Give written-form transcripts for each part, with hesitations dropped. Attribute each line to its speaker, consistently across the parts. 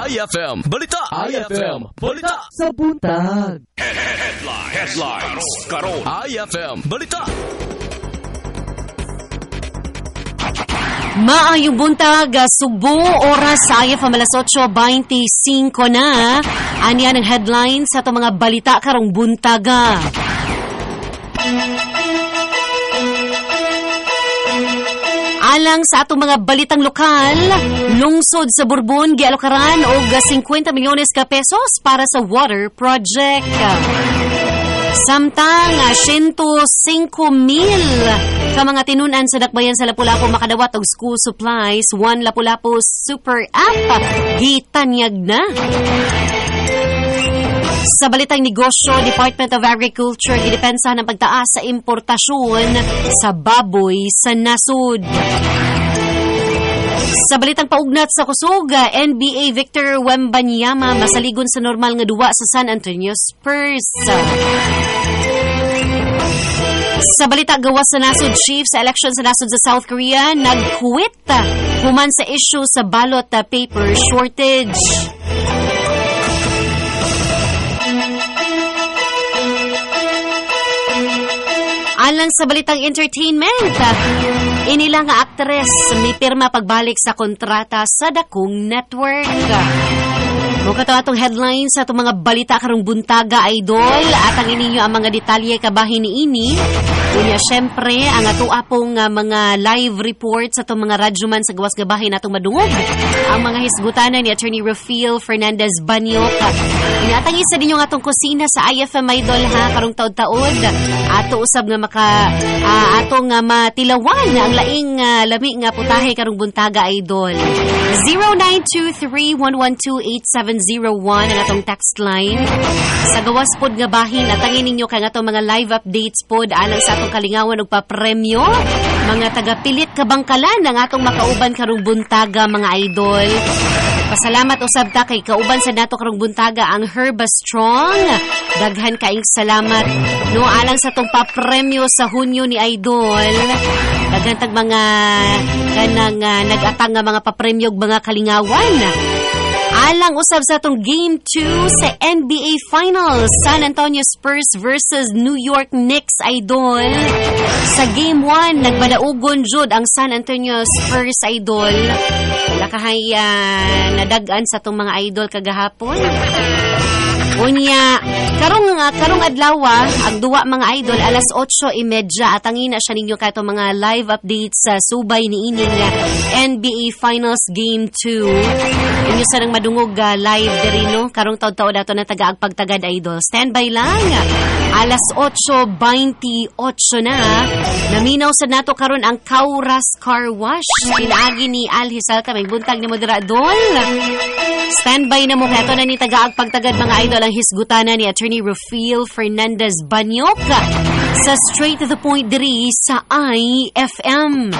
Speaker 1: IFM Balita. IFM Balita
Speaker 2: sa buntag.
Speaker 1: Headlines karon. IFM Balita.
Speaker 3: Maayong buntag, Subo, oras sa IFM alas 8:25 na. Aniya ng headlines sa itong mga balita karong buntaga. Alang sa atong mga balitang lokal, lungsod sa Bourbon gialokaran og 50 milyones ka pesos para sa water project. Samtang 105,000 ka mga tinunan sa dakbayan sa Lapu-Lapu makadawat og school supplies, One Lapu-Lapu Super App gitanyag na. Sa balitang negosyo, Department of Agriculture gidepensa ng pagtaas sa importasyon sa baboy sa nasud. Sa balitang paugnat sa kusog, NBA Victor Wembanyama masaligon sa normal nga duwa sa San Antonio Spurs. Sa balita gawas sa nasud chief sa election sa nasud sa South Korea, nag-quit human sa issue sa ballot paper shortage. Alang sa balitang entertainment, inila nga aktres may pirma pagbalik sa kontrata sa dakong network. Mukato atong headlines sa itong mga balita karong buntaga, idol, at ang ininyo ang mga detalye kabahin ni ini. Unya, syempre, ang ato apong mga live report sa itong mga radyoman sa gawas gabahin atong madungog. Ang mga hisgutanan ni Attorney Rafael Fernandez Banyok. Inatang isa din yung atong kusina sa IFM Idol ha, karong taod-taod. Ato usab nga atong matilawan ang laing lami nga putahe karong buntaga, idol. 0923-112-8701 ang atong text line. Sa gawas pod nga bahin, atangin ninyo kay atong mga live updates pod alang sa atong kalingawan og papremyo. Mga taga-pilit kabangkalan ang atong makauban karong buntaga, mga idol. Pasalamat usab ta kay kauban sa nato karong buntaga ang Herba Strong. Daghan kaing salamat no alang sa tong papremyo sa Hunyo ni idol. Daghan tag mga kanang nag-atang nga mga papremyo og mga kalingawan. Alang usab sa atong Game 2 sa NBA Finals, San Antonio Spurs versus New York Knicks, idol. Sa Game 1, nagbalaugon jud ang San Antonio Spurs, idol. Lakahay nadagan sa atong mga idol kagahapon. Unya, karong adlaw ang duwa mga idol alas 8:30 at angina siya ninyo kato mga live updates sa subay ni ining NBA Finals Game 2. Inyo sa nang madungog live diri no karong taud-taud dato na tagaag pagtagad, idol. Standby lang. Alas 8:28 na. Naminaw sa nato karon ang Kauras Car Wash. Pinaagi ni Al Hisalta, may buntag ni moderador. Standby na mo kato na ni tagaag pagtagad, mga idol, ang hisgutana ni Attorney Rafael Fernandez Banyok sa Straight to the Point diri sa IFM.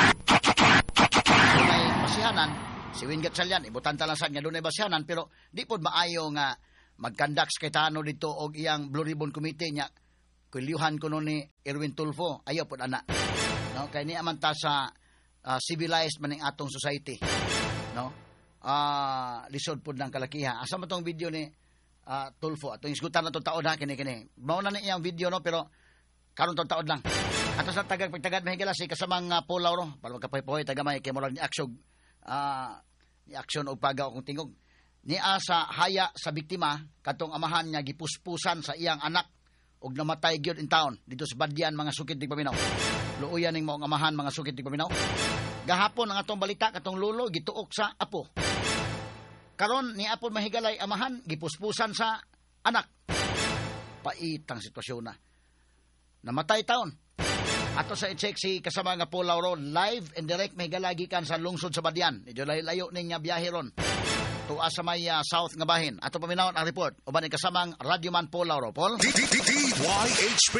Speaker 4: May basihanan, si Win Gatchalian, ibutan talasan nga doon ay basihanan, pero di po maayo nga mag-conduct kay Tano dito o iyang Blue Ribbon Committee niya. Kuliuhan ko nun ni Erwin Tulfo, ayaw po ana. No? Kaya ni amanta sa civilized maning atong society. No? Lisod po ng kalakiha. Asa mo tong video ni Tulfo? Atong isgutan na itong taon ha, kini. Mauna na iyang video, no? Pero karon itong taon lang. Ato sa pagtagad mahigala si kasamang Paul Lauro, para magkapoy-poy, tagamay, kay murag ni aksyon o pagaw kung tingog. Ni sa haya sa biktima, katong amahan niya gipuspusan sa iyang anak, og namatay gyud in town, dito sa Badyan, mga sukid tig paminaw. Luuyan ning maong amahan, mga sukid tig paminaw. Gahapon ang atong balita, katong lulo, gituok sa apo. Karon ni apon mahigalay amahan, gipuspusan sa anak. Paitang sitwasyon na. Namatay taon. Ato sa i-check si kasama nga Paul Lauro, live and direct mahigalagi kan sa lungsod sa Badyan. Medyo layo niya biyahe ron. Tuwa sa may south nga bahin. Ato paminawon ang report. Uban ni kasamang Radyoman Paul Lauro. Paul?
Speaker 5: DYHP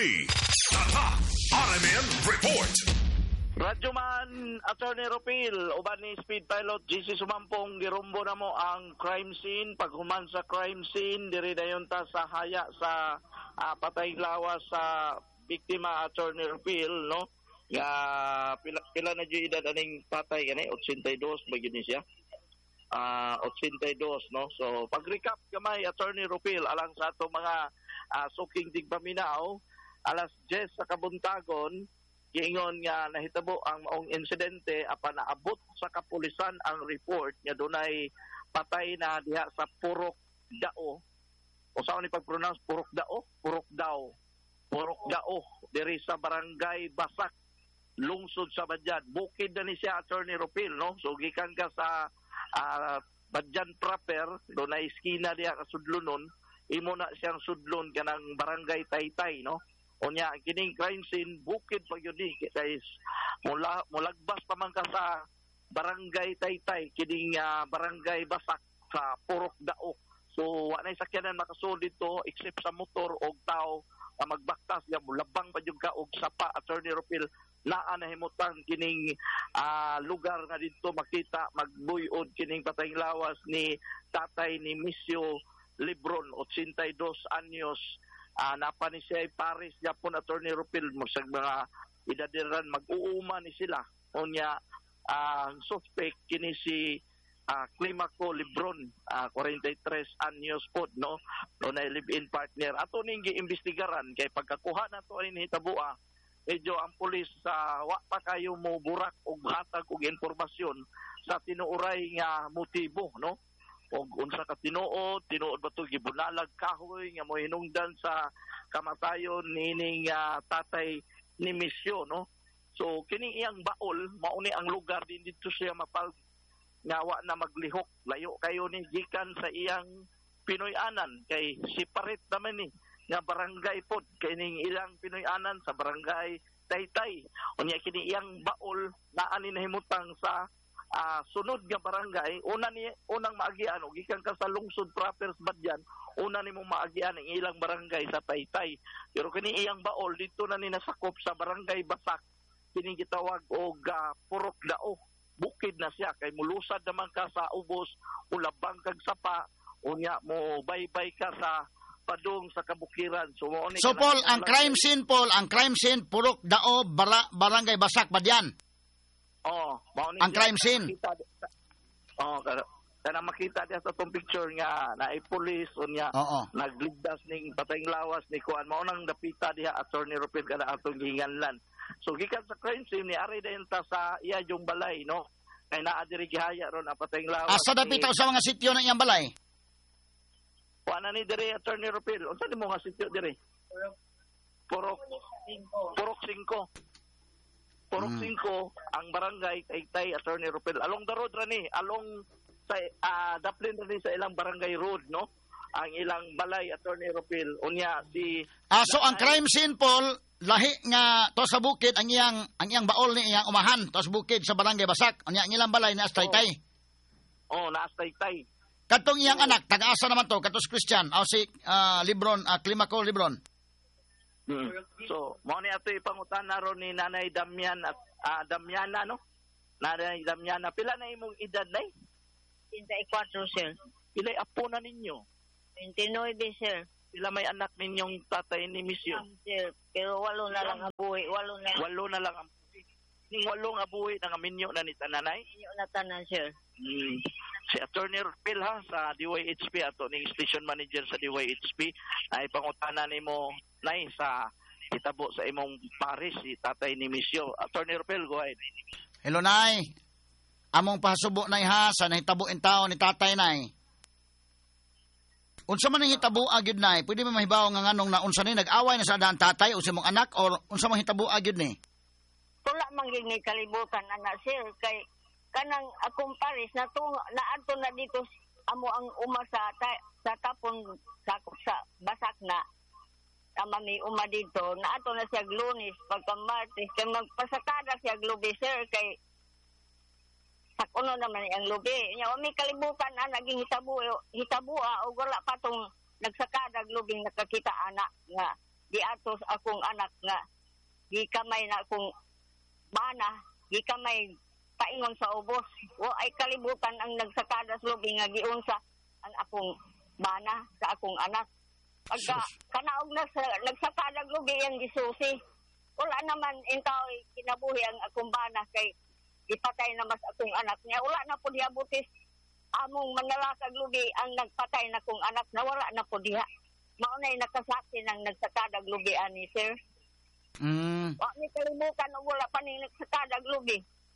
Speaker 5: RMN Report.
Speaker 6: Radyoman Attorney Rafael, uban ni Speed Pilot GC Sumampong, girumbo na mo ang crime scene. Paghuman sa crime scene, diri dayon ta sa haya sa patay lawas sa biktima, Attorney Rafael, no? Pila na dyan edad aning patay, 82 ba yun siya? 82, no? So, pag-recap gamay, Attorney Rupil, alang sa atong mga suking tigpaminaw, alas 10 sa Kabuntagon, giingon nga nahitabo ang maong insidente apan naabot sa kapulisan ang report nga dunay patay na diha sa Purok Dao. O saan ni pag-pronounce Purok Dao? Purok Dao diri sa barangay Basak, lungsod sa Badyan. Bukid na ni siya, Attorney Rupil, no? So gikan ka sa Badyan proper, dunay iskina diha ka sudlonon, imo na siyang sudlon kanang barangay Taytay, no? Unya kining crime scene bukid pa gyud ni guys. Mulagbas pa man ka sa barangay Taytay kining barangay Basak sa Purok Dao. So wa nay sakyanan makasulod dito except sa motor o tao na magbaktas ya mulabang pa jud ka og sapa, Attorney Rupil, naa na himutang kining lugar nga dito makita magbuyod kining patayng lawas ni tatay ni Misio Lebron, 82 anyos. Napa ni siya Paris Japon, Attorney Rupil, sa mga idadiran mag-uuma ni sila. Unya ang suspect kini si Climaco Lebron, 43 anyos pod, no? Na live-in partner. Ato ning giimbestigaran kay pagkakuha nato ani hitabua, medyo ang pulis wa pa kayo mo burak og hatag og impormasyon sa tinuoray nga motibo, no? O unsa ka tinuod ba to gibunalag kahoy nga mo hinungdan sa kamatayon nining tatay ni Misio, no? So kini iyang baol mao ni ang lugar din dito siya mapal ngawa na maglihok, layo kayo ni gikan sa iyang Pinoy-anan kay separate naman ni nga barangay pod kay ning ilang Pinoy-anan sa barangay Taytay. Unya kini iyang baol naa ni nahimutang sa sunod nga barangay, unang maagian og gikan ka sa lungsod proper sa Badyan, una nimo maagian ang ilang barangay sa Taytay. Pero kini iyang baol dito na ni nasakop sa barangay Basak, kini gitawag og Purok Dao. Bukid na siya kay mulusad naman ka sa ubos, ulabang kag sapa, unya mo baybay ka sa padung sa kabukiran. So
Speaker 4: Paul, ang crime scene Purok Dao, barangay Basak, Badyan. Ang crime scene.
Speaker 6: Kana makita diya sa tong picture nga naay pulis unya nagligdas ning patayng lawas ni kuan mao nang dapita diha, Attorney Rupil, kada atong gihinganlan. So gikan sa crime scene ni ari dayon ta sa iya yung balay, no? Kay naa diri gihaya ron ang patayng lawas.
Speaker 4: Asa dapita sa mga sitio ng iyang balay?
Speaker 6: Kuan ni diri, Attorney Rupil. Unsa nimo nga sitio diri? Purok 5. Purok 5 ang barangay Taytay, Attorney Rupil. Along the road rani, along sa daplin rani sa ilang barangay road, no? Ang ilang balay, Attorney Rupil. Unya si
Speaker 4: so ang crime scene, Paul, lahi nga to sa bukid ang iyang baol ni iyang umahan to sa bukid sa barangay Basak. Unya ang ilang balay na Taytay.
Speaker 6: Naas Taytay.
Speaker 4: Katong iyang anak, taga-asa naman to, katos Christian, si Lebron, Climaco Lebron.
Speaker 6: So, mo ni ato ipangutan naron ni Nanay Damian at Damiana, no? Nanay Damiana, pila na imong edad nay?
Speaker 2: 34, sir.
Speaker 6: Pila apo na ninyo?
Speaker 2: 29, sir.
Speaker 6: Pila may anak ninyong tatay ni Misio?
Speaker 2: Sir, pero 8 na lang ang buhay. 8
Speaker 6: na lang ang buhay. Ning 8 nga buhay na minyo na ni tananay?
Speaker 2: Minyo na tanan, sir.
Speaker 6: Si Attorney Rupil sa DYHP ato ning station manager sa DYHP ay pangutana nimo nay sa hitabo sa imong pares si tatay ni Misio. Attorney Rupil, go ahead.
Speaker 4: Hello, nay. Among pahasubo nay sa nahitabo in tao ni tatay nay. Unsa man ang hitabo agyud nay? Pwede mo mahibaw nga nganong na unsa ni nag-away na sa daan tatay o sa imong anak or unsa man hitabo agyud ni?
Speaker 2: Wala man gyud ni kalibutan ana, sir, kay kanang akong pares naadto na dito amo ang uma sa tapon sa Basak na tama mi uma dito naadto na siya Lunes pagka Martes kay magpasakada siya Lubi, sir, kay sakuno naman ang Lubi nya mi kalibutan na naging hitabua o wala pa tong nagsakada Lubi nakakita anak nga di atos akong anak nga gikamay na akong bana gikamay paingon sa ubos. Ay kalibutan ang nagsakada sa lubing nga giunsa ang akong bana sa akong anak. Pagka kanaog na nagsakada lubi ang gisusi. Wala naman intaw kinabuhi ang akong bana kay ipatay na mas akong anak niya. Wala na po diabutis among manalakag lubi ang nagpatay na kong anak na wala na po diha. Maunay nakasakti ng nagsakadag lubi ani sir. Wa mi kalibutan og wala pa ning nagsakadag lubi.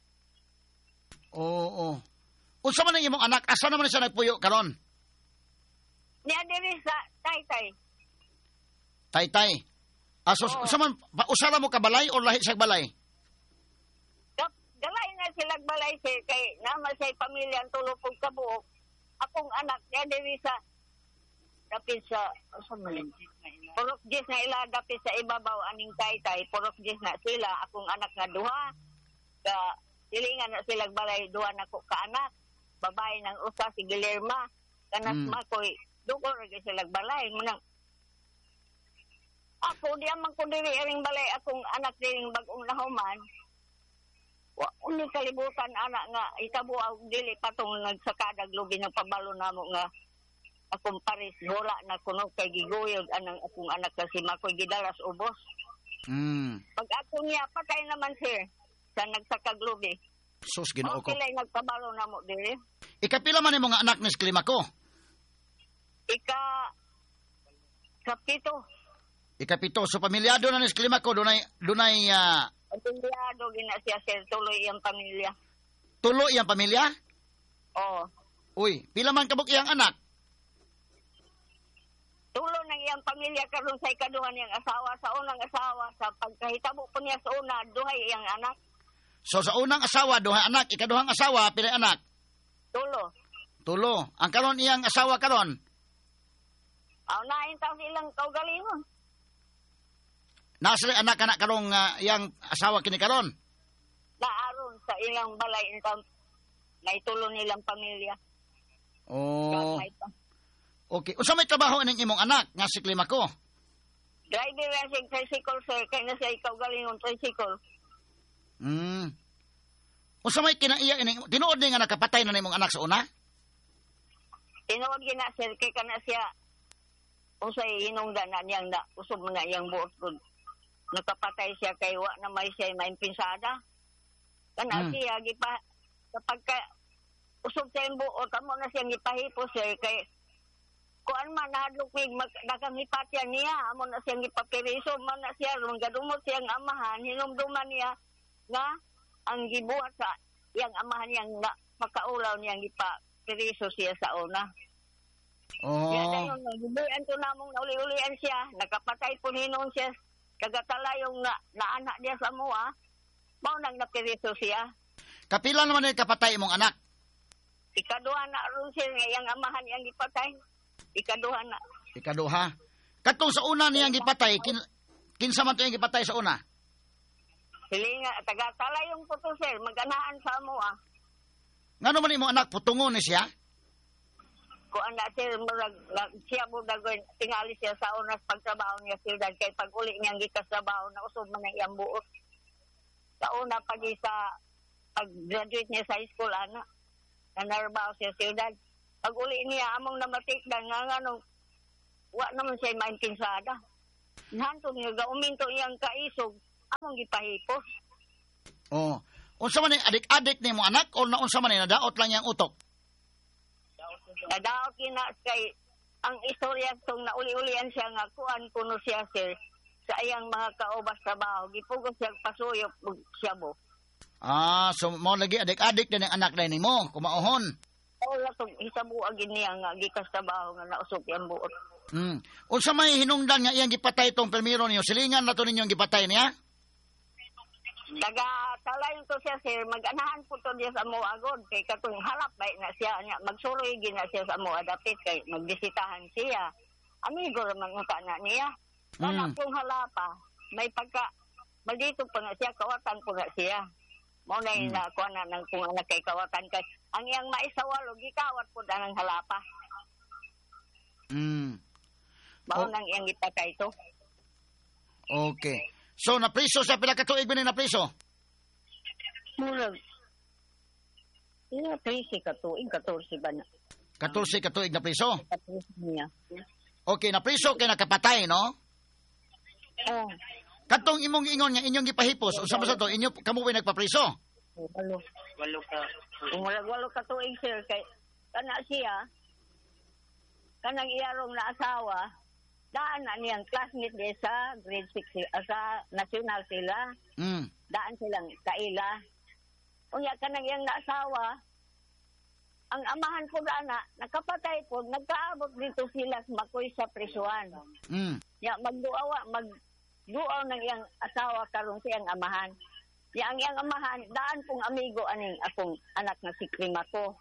Speaker 4: Oo. Unsa man ang imong anak? Asa naman siya nagpuyo karon?
Speaker 2: Niya diri sa Taytay.
Speaker 4: Taytay. Aso
Speaker 2: Oo.
Speaker 4: unsa man usara mo ka balay o lahi sa balay?
Speaker 2: Galay na sila balay sir kay naman say pamilya ang tulo pug kabuok. Akong anak niya diri sa dapit sa Purok Jis na ila dapit sa ibabaw aning Taytay. Purok Jis na sila akong anak nga duha. Ka silingan na sila balay duha na ko ka anak. Babae ng usa si Guillerma. Kanas makoy dugor gyud sila balay manang ako di amang ko diri aring balay akong anak diring bag-ong nahuman. Wa uni kalibutan anak nga ikabuaw dili patong nagsakadag lubi ng pabalo namo nga akong pares wala na kuno kay giguyod anang akong anak kasi makoy gidalas ubos. Pag ako niya patay naman sir sa nagsakag lubi.
Speaker 4: Sus Ginoo ko.
Speaker 2: Okay nagpabalo namo diri.
Speaker 4: Ikapila man imong anak ni Climacco?
Speaker 2: Kapito.
Speaker 4: Ikapito. So pamilyado na ni Climacco dunay
Speaker 2: Pamilyado gina siya sir tuloy iyang pamilya.
Speaker 4: tulo iyang pamilya?
Speaker 2: Oo.
Speaker 4: Uy, pila man kabuk iyang anak?
Speaker 2: Tulo ng iyang pamilya karon sa ikaduha niyang asawa sa unang asawa sa pagkahitabo po niya sa una duhay iyang anak.
Speaker 4: So sa unang asawa duha anak, ikaduhang asawa pila anak?
Speaker 2: Tulo.
Speaker 4: Ang karon iyang asawa karon?
Speaker 2: Nain taw silang kaugalingon.
Speaker 4: Nasa anak karong iyang asawa kini karon?
Speaker 2: Naaron sa ilang balay income na itulo nilang pamilya.
Speaker 4: Oh. Okay. Unsa may trabaho ning imong anak nga si Climacco?
Speaker 2: Driver na siya tricycle sir kay na siya kaugalingon tricycle.
Speaker 4: Unsa may kinaiya ining tinuod ni nga nakapatay na nimong anak sa una?
Speaker 2: Tinuod gina sir kay kana siya usay hinungdan na niyang na usog mo na iyang buot gud. Nakapatay siya kay wa na may siya maimpinsada. Kana siya gipa kapag ka usog sa iyang buot amo na siya gipahipo sir kay kuan man nadlok mig nakangipatya niya amo na siya gipapiriso man na siya ron gadumot siyang amahan hinumduman niya nga ang gibuhat sa iyang amahan niyang na makaulaw niyang gipapiriso siya sa una. Yan na yung nagibuyan to namong nauli-ulian siya. Nakapatay po hinon siya. Kagatala yung naanak niya sa mua. Mao nang napiriso siya.
Speaker 4: Kapila naman yung kapatay mong anak?
Speaker 2: Ikaduha na ron siya nga yung amahan niyang gipatay. Ikaduha na.
Speaker 4: Ikaduha. Katong sa una niyang gipatay, kinsa man to yung gipatay sa una?
Speaker 2: Silinga, tagatala yung puto sir. Mag-anahan sa mua.
Speaker 4: Ngano man imong anak putungon ni siya?
Speaker 2: Kuan na sir, siya mo dagoy tingali siya sa unas pagtrabaho niya sir kay pag uli niyang gikatrabaho na usog man ang iyang buot. Sa una pag graduate niya sa school ana, nanarbaho siya sir pag uli niya among namatikdan nga ngano wa naman siya maintinsada. Hanto niya gauminto iyang kaisog among gipahipos.
Speaker 4: Oh. Unsa man adik-adik nimo anak o naunsa man nadaot lang yang utok?
Speaker 2: Nadaot kina kay ang istorya tong nauli-ulian siya nga kuan kuno siya sir sa iyang mga kaubas trabaho gipugos siya pasuyop siya bo.
Speaker 4: So mo lagi adik-adik din ang anak na nimo kumauhon.
Speaker 2: Wala tong hisabo agin niya nga gikas trabaho nga nausok yang buot.
Speaker 4: Unsa may hinungdan nga iyang gipatay tong permiro niyo? Silingan na to ninyo ang gipatay niya?
Speaker 2: Talayon to siya sir, mag-anahan po to diya sa mua agod kay katong halap bay na siya nya magsuroy gina siya sa mua dapit kay magbisitahan siya. Amigo raman unta na niya. Kana pong halapa, may pagka maldito pa nga siya kawatan po na siya. Mao na ina kuan na nang kung anak kay kawatan kay ang iyang maisawalo gikawat po danang halapa. Mao nang iyang gipatay to.
Speaker 4: Okay. So, napriso sa pila ka tuig ba ni napriso?
Speaker 2: Murag. 13 ka tuig, 14 ba na?
Speaker 4: 14 ka tuig napriso?
Speaker 2: 14 niya.
Speaker 4: Okay, napriso kay nakapatay, no?
Speaker 2: Oh.
Speaker 4: Katong imong ingon nga inyong gipahipos, unsa ba sa to? Inyo kamo ba nagpapriso?
Speaker 2: Walo ka. Kung walo ka tuig sir kay kana siya, kanang iyarong na asawa, daan na niyang classmate di sa grade 6, sa national sila. Daan silang kaila. Unya kanang iyang naasawa, ang amahan po na, nakapatay po, nagkaabot dito sila sa Makoy sa prisuan. Ya, magduaw ng iyang asawa karon siyang amahan. Ya, ang iyang amahan, daan pong amigo aning akong anak na si Climaco.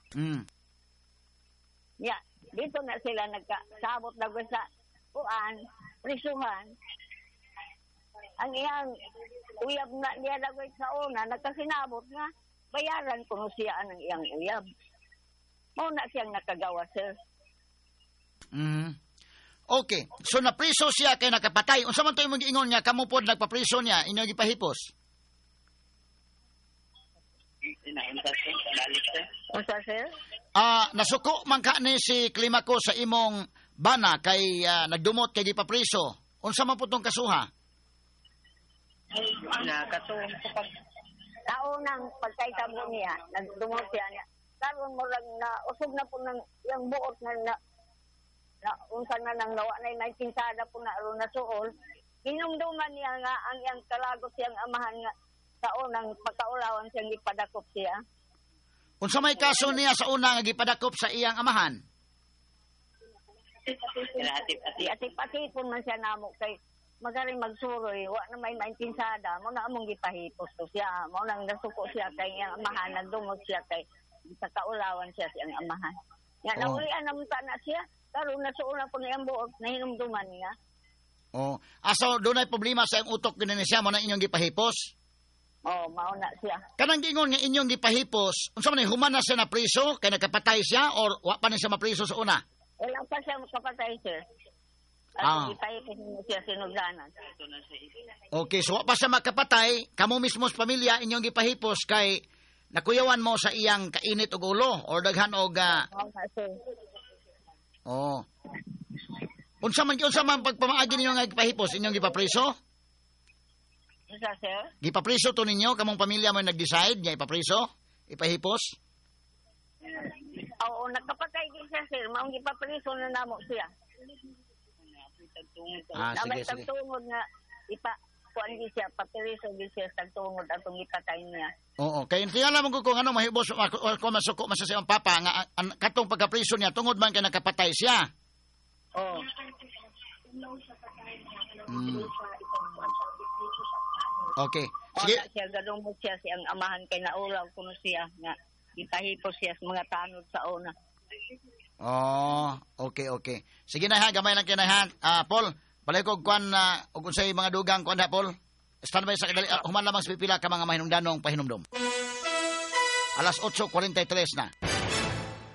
Speaker 2: Ya, dito na sila nagkasabot na sa prisuhan. Ang iyang uyab na niya dagway sa una, nagkasinabot nga, bayaran ko siya ang iyang uyab. Muna siyang nakagawa, sir.
Speaker 4: Okay. So, napriso siya kay nakapatay. Unsa man to imong giingon niya, kamo pod nagpapriso niya, inyo gipahipos?
Speaker 2: Unsa, sir?
Speaker 4: Nasuko man ka ni si Climaco sa imong bana kay nagdumot kay gipapriso. Unsa man po tong kasuha?
Speaker 2: Nakatulong sa taunang pagkaitabo niya, nagdumot siya niya. Karon mo lang na usog na po ng yung buot na unsa na nang nawa na 19 sada po na aron na suol. Hinumduman niya nga ang iyang kalagos siyang amahan nga taunang pagkaulawan siyang gipadakop siya.
Speaker 4: Unsa may kaso niya sa una nga gipadakop sa iyang amahan?
Speaker 2: Atip-atip po man siya namo kay magaling magsuroy, wa na may 19 sada, mo na among gipahipos to siya. Mo nang nasuko siya kay iyang amahan, nagdumog siya kay sa kaulawan siya siyang amahan. Nga naulian naman na siya, karon nasuuna po niyang buot, nahinumduman niya.
Speaker 4: So doon ay problema sa iyong utok gina siya, mo na inyong gipahipos?
Speaker 2: Mauna siya.
Speaker 4: Kanang gingon nga inyong gipahipos, unsa man human na siya na priso, kay nakapatay siya, or wa pa na siya mapriso sa una?
Speaker 2: Wala pa siya makapatay, sir. Gipahipos niya siya sinugdanan.
Speaker 4: Okay, so wa pa siya makapatay, kamo mismo sa pamilya, inyong gipahipos kay nakuyawan mo sa iyang kainit og ulo or daghan og Unsa man pagpamaagi ninyo nga gipahipos inyong gipapriso?
Speaker 2: Unsa, sir?
Speaker 4: Gipapriso to ninyo kamong pamilya mo nag-decide nga ipapriso, ipahipos?
Speaker 2: Oo, nagkapatay din siya, sir. Maong gipapriso na namo siya.
Speaker 4: Sige.
Speaker 2: Tagtungod nga kuan di siya, papiriso di siya tagtungod atong ipatay niya.
Speaker 4: Oo, kay tingala mo kung ano mahibos ako masuko man sa siyang papa nga katong pagkapriso niya tungod man kay nakapatay siya.
Speaker 2: Oo.
Speaker 4: Okay. Sige.
Speaker 2: Siya gadong mo siya siyang amahan kay naulaw kuno siya nga ipahipos siya sa mga tanod sa una.
Speaker 4: Okay. Sige na ha, gamay lang kinahan. Paul, balay ko kuan og unsay mga dugang kuan ha, Paul. Standby sa kadali human lamang sa pipila ka mga mahinungdanong pahinumdom. 8:43 na.